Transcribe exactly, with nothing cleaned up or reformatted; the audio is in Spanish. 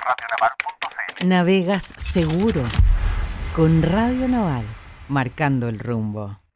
radio naval punto c l. Navegas seguro con Radio Naval, marcando el rumbo.